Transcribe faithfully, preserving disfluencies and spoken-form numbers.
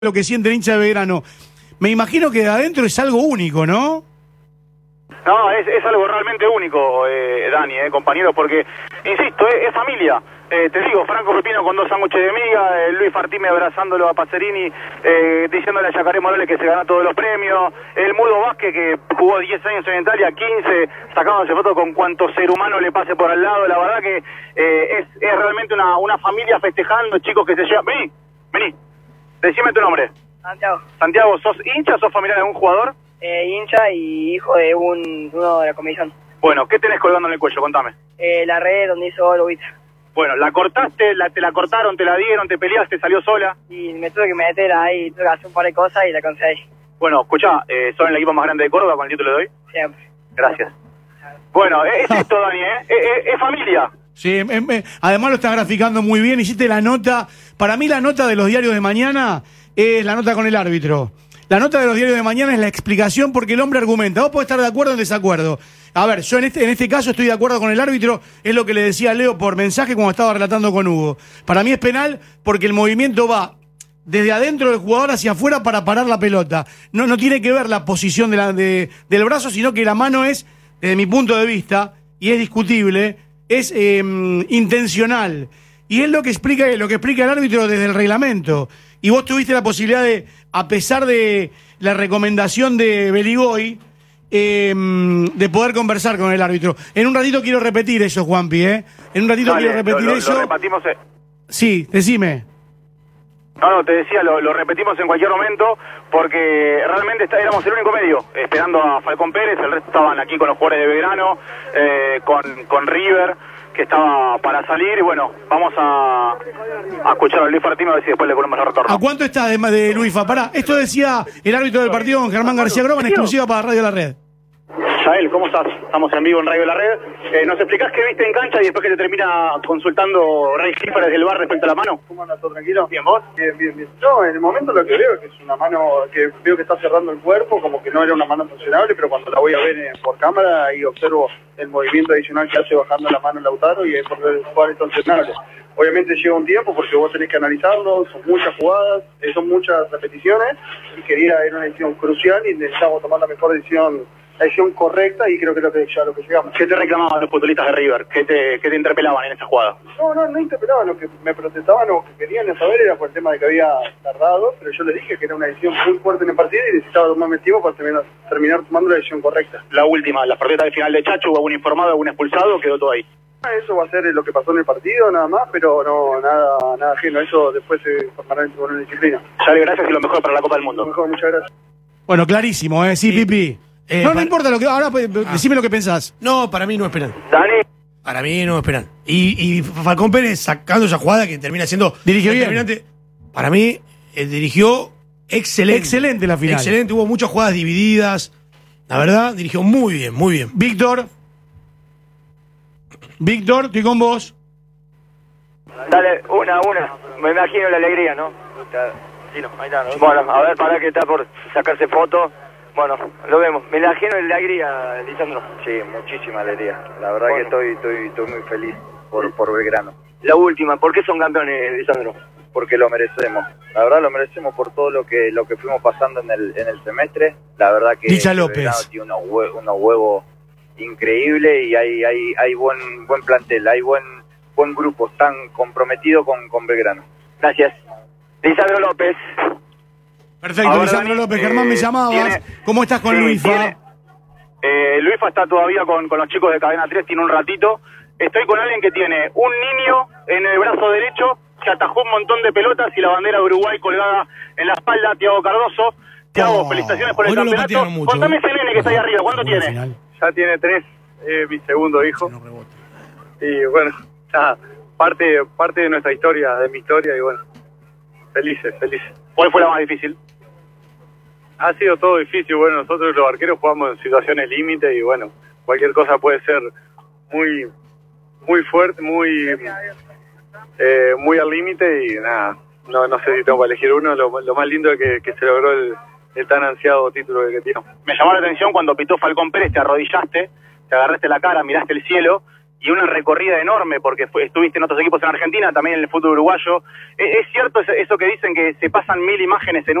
lo que siente el hincha de Belgrano. Me imagino que de adentro es algo único, ¿no? No, es, es algo realmente único, eh, Dani, eh, compañero, porque, insisto, eh, es familia. Eh, te digo, Franco Pepino con dos sándwiches de miga, eh, Luis Fartime abrazándolo a Pacerini, eh, diciéndole a Yacaré Morales que se ganó todos los premios, el Mudo Vázquez que jugó diez años en Italia, quince, sacándose fotos con cuanto ser humano le pase por al lado. La verdad que eh, es, es realmente una, una familia festejando, chicos que se llevan. Vení, vení, decime tu nombre. Santiago. Santiago, ¿sos hincha, sos familiar de algún jugador? Eh, hincha y hijo de un, uno de la comisión. Bueno, ¿qué tenés colgando en el cuello? Contame. Eh, la red donde hizo Lobita. Bueno, ¿la cortaste, la, te la cortaron, te la dieron, te peleaste, salió sola? Y me tuve que meter ahí, tuve que hacer un par de cosas y la conseguí. Bueno, escuchá, eh, ¿son el equipo más grande de Córdoba con el título de hoy? Siempre. Gracias. Bueno, es esto, Dani, ¿eh? Es, es, es familia. Sí, em, em, además lo estás graficando muy bien. Hiciste la nota. Para mí, la nota de los diarios de mañana es la nota con el árbitro. La nota de los diarios de mañana es la explicación porque el hombre argumenta. Vos podés estar de acuerdo o en desacuerdo. A ver, yo en este, en este caso estoy de acuerdo con el árbitro. Es lo que le decía a Leo por mensaje cuando estaba relatando con Hugo. Para mí es penal porque el movimiento va desde adentro del jugador hacia afuera para parar la pelota. No, no tiene que ver la posición de la, de, del brazo, sino que la mano es, desde mi punto de vista, y es discutible, es eh, intencional. Y es lo que explica lo que explica el árbitro desde el reglamento. Y vos tuviste la posibilidad de, a pesar de la recomendación de Beligoy, eh, de poder conversar con el árbitro. En un ratito quiero repetir eso, Juanpi, ¿eh? En un ratito Dale, quiero repetir lo, lo, eso. Lo repetimos, eh. Sí, decime. No, no, te decía, lo, lo repetimos en cualquier momento porque realmente está, éramos el único medio esperando a Falcón Pérez, el resto estaban aquí con los jugadores de Belgrano, eh, con, con River, que estaba para salir, y bueno, vamos a, a escuchar a Luis Fartime a ver si después le ponemos el retorno. ¿A cuánto está de, de Luifa? Pará, esto decía el árbitro del partido con Germán García Groba en exclusiva para Radio La Red. Yael, ¿cómo estás? Estamos en vivo en Radio La Red. Eh, ¿Nos explicás qué viste en cancha y después que te termina consultando Ray Schiffer desde el bar respecto a la mano? ¿Cómo andas? ¿Todo tranquilo? Bien, ¿vos? Bien, bien, bien. No, en el momento lo que veo es que es una mano que veo que está cerrando el cuerpo, como que no era una mano sancionable, pero cuando la voy a ver eh, por cámara, ahí observo el movimiento adicional que hace bajando la mano Lautaro y es por el cual es sancionable. Obviamente lleva un tiempo porque vos tenés que analizarlo, son muchas jugadas, eh, son muchas repeticiones, y quería, era una decisión crucial y necesitamos tomar la mejor decisión, la decisión correcta, y creo que es lo que, ya lo que llegamos. ¿Qué te reclamaban los futbolistas de River? ¿Qué te, qué te interpelaban en esa jugada? No, no, no interpelaban, lo que me protestaban o que querían saber era por el tema de que había tardado, pero yo le dije que era una decisión muy fuerte en el partido y necesitaba tomarme tiempo para terminar, terminar tomando la decisión correcta. La última, la protesta del final de Chacho, ¿hubo algún informado, algún expulsado? ¿Quedó todo ahí? Eso va a ser lo que pasó en el partido, nada más, pero no, nada, nada ajeno, eso después se formará en el tribunal de disciplina. Dale, gracias y lo mejor para la Copa del Mundo. Lo mejor, muchas gracias. Bueno, clarísimo, ¿eh? Sí, sí. Pipi. Eh, no, no para... importa lo que... Ahora, ah. decime lo que pensás. No, para mí no es penal. Dani. Para mí no es penal. Y, y Falcón Pérez sacando esa jugada que termina siendo... Dirigió bien. Para mí, eh, dirigió excelente. Excelente la final. Excelente, hubo muchas jugadas divididas. La verdad, dirigió muy bien, muy bien. Víctor. Víctor, estoy con vos. Dale, una, una. Me imagino la alegría, ¿no? Sí, no, ahí está, ¿no? Bueno, a ver, para que está por sacarse fotos. Bueno, lo vemos. Me imagino la alegría, Lisandro. Sí, muchísima alegría. La verdad bueno. que estoy, estoy, estoy muy feliz por, por Belgrano. La última, ¿por qué son campeones, Lisandro? Porque lo merecemos. La verdad lo merecemos por todo lo que lo que fuimos pasando en el en el semestre. La verdad que Dicha López Belgrano tiene unos huevos, unos huevos increíbles y hay hay hay buen buen plantel, hay buen buen grupo, están comprometidos con con Belgrano. Gracias. Lisandro López. Perfecto, ahora, Lisandro Dani, López. Eh, Germán, me llamabas. Tiene, ¿Cómo estás con sí, Luifa? Eh, Luifa está todavía con, con los chicos de Cadena tres, tiene un ratito. Estoy con alguien que tiene un niño en el brazo derecho, que atajó un montón de pelotas y la bandera de Uruguay colgada en la espalda, Tiago Cardoso. Tiago, oh, felicitaciones por el campeonato. No Contame ese nene que está ahí arriba, ¿cuánto tiene? Final. Ya tiene tres, eh, mi segundo hijo. Y bueno, ya, parte, parte de nuestra historia, de mi historia, y bueno, felices, felices. ¿Cuál fue la más difícil? Ha sido todo difícil, bueno, nosotros los arqueros jugamos en situaciones límite y bueno, cualquier cosa puede ser muy muy fuerte, muy eh, muy al límite y nada, no no sé si tengo para elegir uno, lo, lo más lindo es que, que se logró el, el tan ansiado título que tiene. Me llamó la atención cuando pitó Falcón Pérez, te arrodillaste, te agarraste la cara, miraste el cielo y una recorrida enorme porque fue, estuviste en otros equipos en Argentina, también en el fútbol uruguayo. ¿Es, es cierto eso, eso que dicen que se pasan mil imágenes en